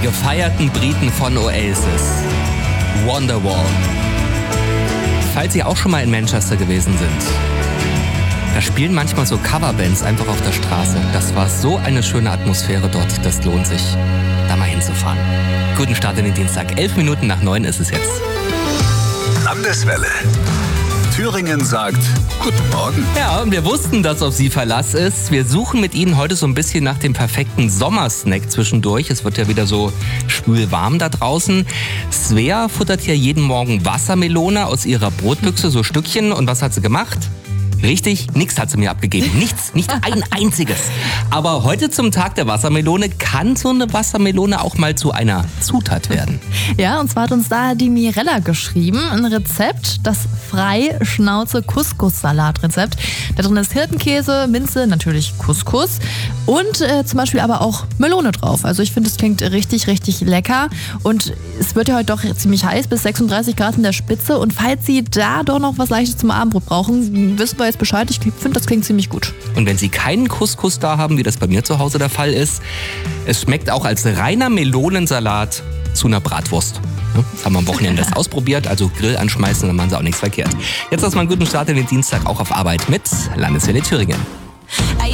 gefeierten Briten von Oasis, Wonderwall. Falls Sie auch schon mal in Manchester gewesen sind, da spielen manchmal so Coverbands einfach auf der Straße. Das war so eine schöne Atmosphäre dort, das lohnt sich, da mal hinzufahren. Guten Start in den Dienstag, 11 Minuten nach 9 ist es jetzt. Landeswelle. Thüringen sagt Guten Morgen. Ja, und wir wussten, dass auf Sie Verlass ist. Wir suchen mit Ihnen heute so ein bisschen nach dem perfekten Sommersnack zwischendurch. Es wird ja wieder so schwülwarm da draußen. Svea futtert hier jeden Morgen Wassermelone aus ihrer Brotbüchse, so Stückchen. Und was hat sie gemacht? Richtig, nichts hat sie mir abgegeben. Nichts, nicht ein einziges. Aber heute zum Tag der Wassermelone kann so eine Wassermelone auch mal zu einer Zutat werden. Ja, und zwar hat uns da die Mirella geschrieben, ein Rezept, das Freischnauze-Couscous-Salat-Rezept. Da drin ist Hirtenkäse, Minze, natürlich Couscous und zum Beispiel aber auch Melone drauf. Also ich finde, es klingt richtig, richtig lecker. Und es wird ja heute doch ziemlich heiß, bis 36 Grad in der Spitze. Und falls Sie da doch noch was Leichtes zum Abendbrot brauchen, wissen wir jetzt Bescheid. Ich finde, das klingt ziemlich gut. Und wenn Sie keinen Couscous da haben, wie das bei mir zu Hause der Fall ist, es schmeckt auch als reiner Melonensalat zu einer Bratwurst. Das haben wir am Wochenende das ausprobiert, also Grill anschmeißen, dann machen Sie auch nichts verkehrt. Jetzt erstmal einen guten Start in den Dienstag auch auf Arbeit mit Landeswelle Thüringen.